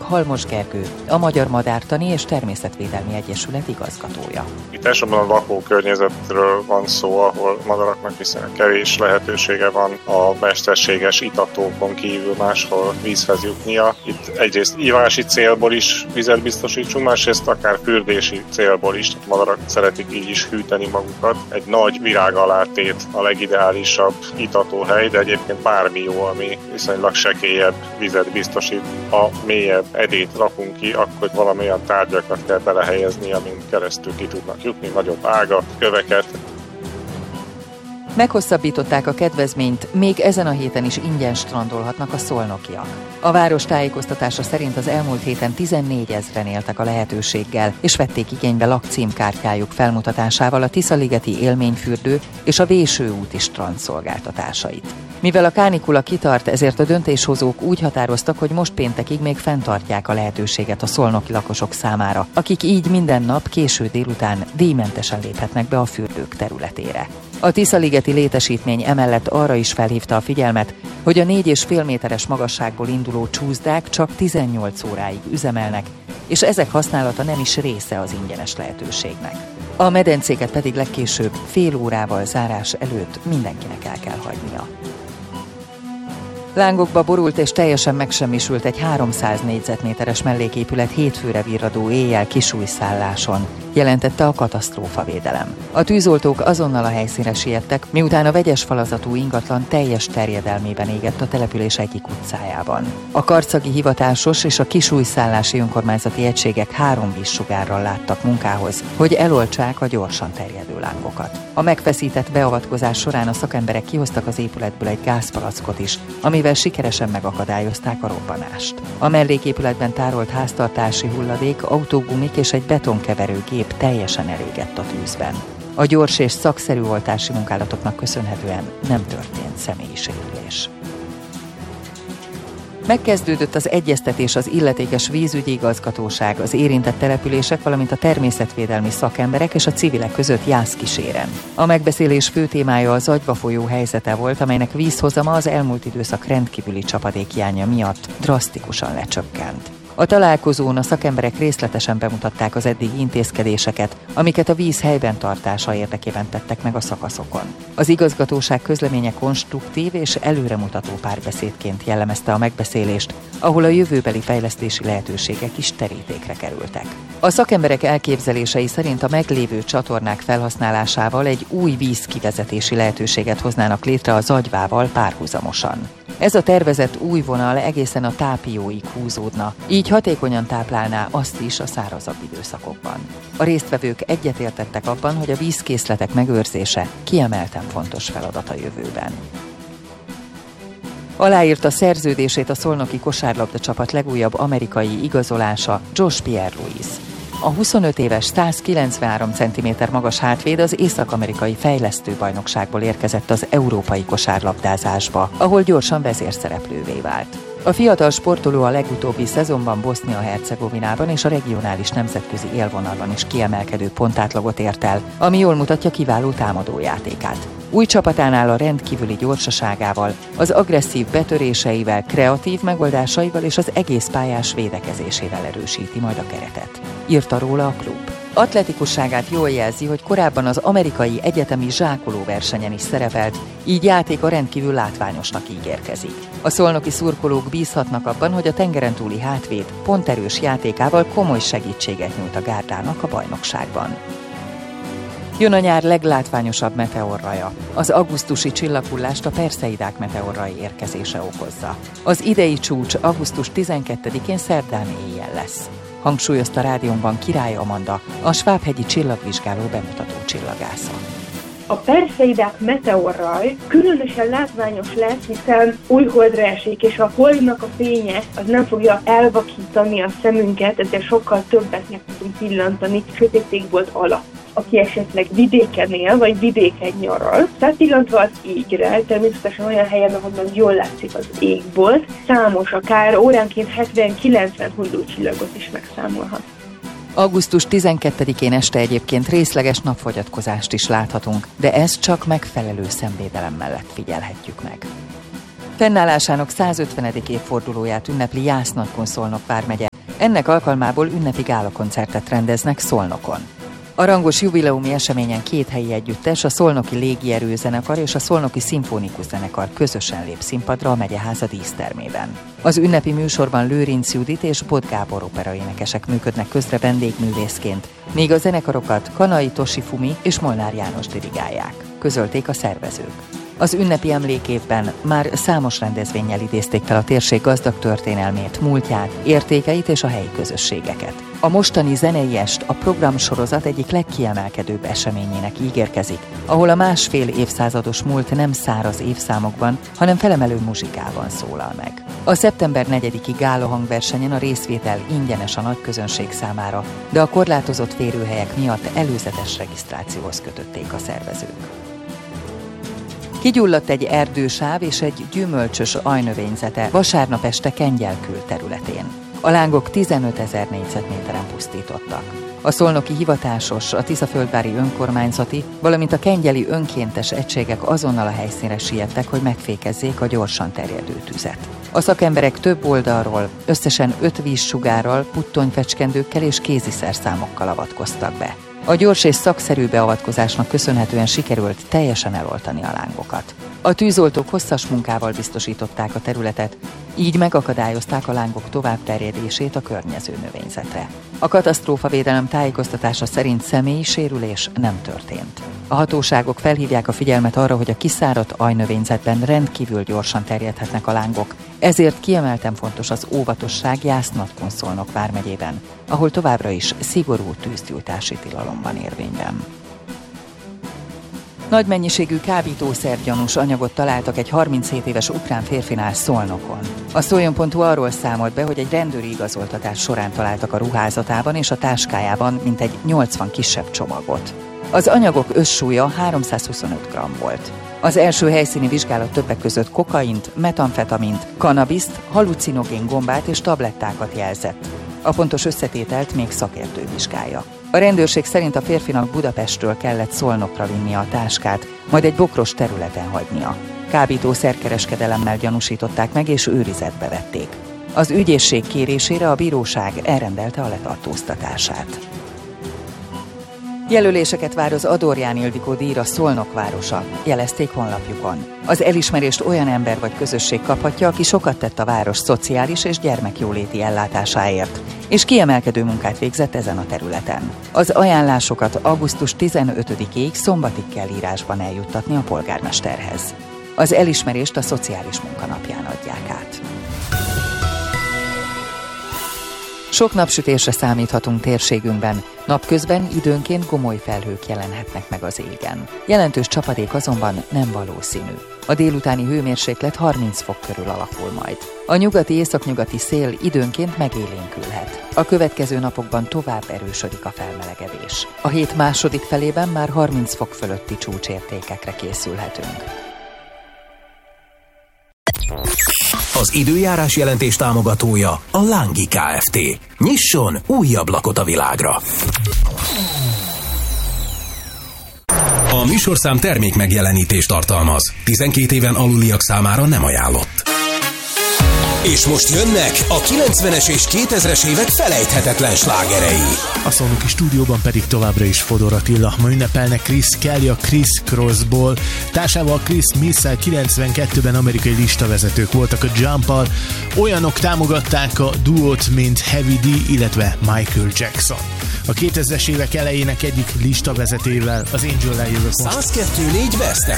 Halmos Gergő, a Magyar Madártani és Természetvédelmi Egyesület igazgatója. Itt elsősorban a lakókörnyezetről van szó, ahol madaraknak viszonylag kevés lehetősége van a mesterséges itatókon kívül máshol vízhez jutnia. Itt egyrészt ívási célból is vizet biztosítsunk, másrészt akár fürdési célból is. Madarak szeretik így is hűteni magukat. Egy nagy virág alá tét a legideálisabb itatóhely, de egyébként bármi jó, ami viszonylag sekélyebb vizet biztosít. Ha mélyebb edényt rakunk ki, akkor valamilyen tárgyakat kell belehelyezni, amin keresztül ki tudnak jutni, nagyobb ágat, köveket. Meghosszabbították a kedvezményt, még ezen a héten is ingyen strandolhatnak a szolnokiak. A város tájékoztatása szerint az elmúlt héten 14 000-en éltek a lehetőséggel, és vették igénybe lakcímkártyájuk felmutatásával a Tiszaligeti élményfürdő és a Véső úti strand szolgáltatásait. Mivel a kánikula kitart, ezért a döntéshozók úgy határoztak, hogy most péntekig még fenntartják a lehetőséget a szolnoki lakosok számára, akik így minden nap késő délután díjmentesen léphetnek be a fürdők területére. A Tiszaligeti létesítmény emellett arra is felhívta a figyelmet, hogy a 4,5 méteres magasságból induló csúszdák csak 18 óráig üzemelnek, és ezek használata nem is része az ingyenes lehetőségnek. A medencéket pedig legkésőbb fél órával zárás előtt mindenkinek el kell hagynia. Lángokba borult és teljesen megsemmisült egy 300 négyzetméteres melléképület hétfőre virradó éjjel Kisújszálláson, jelentette a katasztrófavédelem. A tűzoltók azonnal a helyszínre siettek, miután a vegyes falazatú ingatlan teljes terjedelmében égett a település egyik utcájában. A karcagi hivatásos és a kisújszállási önkormányzati egységek 3 vízsugárral láttak munkához, hogy eloltsák a gyorsan terjedő lángokat. A megfeszített beavatkozás során a szakemberek kihoztak az épületből egy gázpalackot is, amivel sikeresen megakadályozták a robbanást. A melléképületben tárolt háztartási hulladék, autógumik és egy betonkeverőgép teljesen elégett a tűzben. A gyors és szakszerű oltási munkálatoknak köszönhetően nem történt személyi sérülés. Megkezdődött az egyeztetés az illetékes vízügyi igazgatóság, az érintett települések, valamint a természetvédelmi szakemberek és a civilek között Jászkíséren. A megbeszélés fő témája a Zagyva folyó helyzete volt, amelynek vízhozama az elmúlt időszak rendkívüli csapadékhiánya miatt drasztikusan lecsökkent. A találkozón a szakemberek részletesen bemutatták az eddigi intézkedéseket, amiket a víz helyben tartása érdekében tettek meg a szakaszokon. Az igazgatóság közleménye konstruktív és előremutató párbeszédként jellemezte a megbeszélést, ahol a jövőbeli fejlesztési lehetőségek is terítékre kerültek. A szakemberek elképzelései szerint a meglévő csatornák felhasználásával egy új vízkivezetési lehetőséget hoznának létre a Zagyvával párhuzamosan. Ez a tervezett új vonal egészen a Tápióig húzódna, így hatékonyan táplálná azt is a szárazabb időszakokban. A résztvevők egyetértettek abban, hogy a vízkészletek megőrzése kiemelten fontos feladat a jövőben. Aláírta szerződését a szolnoki kosárlabda csapat legújabb amerikai igazolása, Josh Pierre-Louis. A 25 éves 193 cm magas hátvéd az észak-amerikai fejlesztőbajnokságból érkezett az európai kosárlabdázásba, ahol gyorsan vezérszereplővé vált. A fiatal sportoló a legutóbbi szezonban Bosznia-Hercegovinában és a regionális nemzetközi élvonalon is kiemelkedő pontátlagot ért el, ami jól mutatja kiváló támadójátékát. Új csapatánál a rendkívüli gyorsaságával, az agresszív betöréseivel, kreatív megoldásaival és az egész pályás védekezésével erősíti majd a keretet, írta róla a klub. Atletikusságát jól jelzi, hogy korábban az amerikai egyetemi zsákoló versenyen is szerepelt, így játéka rendkívül látványosnak ígérkezik. A szolnoki szurkolók bízhatnak abban, hogy a tengeren túli hátvéd ponterős játékával komoly segítséget nyújt a gárdának a bajnokságban. Jön a nyár leglátványosabb meteorraja. Az augusztusi csillaghullást a Perseidák meteorrai érkezése okozza. Az idei csúcs augusztus 12-én szerdán éjjel lesz, hangsúlyozta rádiónkban Király Amanda, a Svábhegyi csillagvizsgáló bemutató csillagásza. A Perseidák meteorraj különösen látványos lesz, hiszen új holdra esik, és a holdnak a fénye az nem fogja elvakítani a szemünket, ezért sokkal többet meg tudunk pillantani sötétségbolt alatt. Aki esetleg vidéken él, vagy vidéken nyaral, felpillantva az égre, természetesen olyan helyen, ahonnan jól látszik az égbolt, számos, akár óránként 70-90 hullócsillagot is megszámolhat. Augusztus 12-én este egyébként részleges napfogyatkozást is láthatunk, de ezt csak megfelelő szemvédelem mellett figyelhetjük meg. Fennállásának 150. évfordulóját ünnepli Jász-Nagykun-Szolnok vármegye, Ennek alkalmából ünnepi gálakoncertet rendeznek Szolnokon. A rangos jubileumi eseményen 2 helyi együttes, a Szolnoki Légierőzenekar és a Szolnoki Szimfonikus Zenekar közösen lép színpadra a megyeháza dísztermében. Az ünnepi műsorban Lőrinc Judit és Bot Gábor operaénekesek működnek közre vendégművészként, míg a zenekarokat Kanai Toshifumi és Molnár János dirigálják, közölték a szervezők. Az ünnepi emlékévben már számos rendezvénnyel idézték fel a térség gazdag történelmét, múltját, értékeit és a helyi közösségeket. A mostani zenei est a programsorozat egyik legkiemelkedőbb eseményének ígérkezik, ahol a 1,5 évszázados múlt nem száraz évszámokban, hanem felemelő muzsikában szólal meg. A szeptember 4-i gála hangversenyen a részvétel ingyenes a nagy közönség számára, de a korlátozott férőhelyek miatt előzetes regisztrációhoz kötötték a szervezők. Kigyulladt egy erdősáv és egy gyümölcsös ajnövényzete vasárnap este Kengyel külterületén. A lángok 15 000 négyzetméteren pusztítottak. A szolnoki hivatásos, a Tiszaföldvári önkormányzati, valamint a kengyeli önkéntes egységek azonnal a helyszínre siettek, hogy megfékezzék a gyorsan terjedő tüzet. A szakemberek több oldalról, összesen 5 vízsugárral, puttonyfecskendőkkel és kéziszerszámokkal avatkoztak be. A gyors és szakszerű beavatkozásnak köszönhetően sikerült teljesen eloltani a lángokat. A tűzoltók hosszas munkával biztosították a területet, így megakadályozták a lángok továbbterjedését a környező növényzetre. A katasztrófavédelem tájékoztatása szerint személyi sérülés nem történt. A hatóságok felhívják a figyelmet arra, hogy a kiszáradt ajnövényzetben rendkívül gyorsan terjedhetnek a lángok, ezért kiemelten fontos az óvatosság Jász-Nagykun Szolnok vármegyében, ahol továbbra is szigorú tűzgyújtási tilalom van érvényben. Nagy mennyiségű kábítószergyanús anyagot találtak egy 37 éves ukrán férfinál Szolnokon. A Szoljon.hu arról számolt be, hogy egy rendőri igazoltatás során találtak a ruházatában és a táskájában mintegy 80 kisebb csomagot. Az anyagok összsúlya 325 g volt. Az első helyszíni vizsgálat többek között kokaint, metamfetamint, kannabiszt, halucinogén gombát és tablettákat jelzett. A pontos összetételt még szakértő vizsgálja. A rendőrség szerint a férfinak Budapestről kellett Szolnokra vinnie a táskát, majd egy bokros területen hagynia. Kábítószerkereskedelemmel gyanúsították meg és őrizetbe vették. Az ügyészség kérésére a bíróság elrendelte a letartóztatását. Jelöléseket vár az Adorján Ildikó díjra Szolnok városa, jelezték honlapjukon. Az elismerést olyan ember vagy közösség kaphatja, aki sokat tett a város szociális és gyermekjóléti ellátásáért, és kiemelkedő munkát végzett ezen a területen. Az ajánlásokat augusztus 15-ig szombatig kell írásban eljuttatni a polgármesterhez. Az elismerést a Szociális Munkanapján adják át. Sok napsütésre számíthatunk térségünkben, napközben időnként gomoly felhők jelenhetnek meg az égen. Jelentős csapadék azonban nem valószínű. A délutáni hőmérséklet 30 fok körül alakul majd. A nyugati-északnyugati szél időnként megélénkülhet. A következő napokban tovább erősödik a felmelegedés. A hét második felében már 30 fok fölötti csúcsértékekre készülhetünk. Az időjárás jelentés támogatója a Lángi Kft. Nyisson új ablakot a világra! A műsorszám termék megjelenítést tartalmaz. 12 éven aluliak számára nem ajánlott. És most jönnek a 90-es és 2000-es évek felejthetetlen slágerei. A Szolnoki stúdióban pedig továbbra is Fodor Attila. Ma ünnepelnek Chris Kelly a Criss Crossból. Társával Chris Missel 92-ben amerikai listavezetők voltak a Jump-al. Olyanok támogatták a duót, mint Heavy D, illetve Michael Jackson. A 2000-es évek elejének egyik listavezetővel, az Angel-lel jövök most. 102.4 West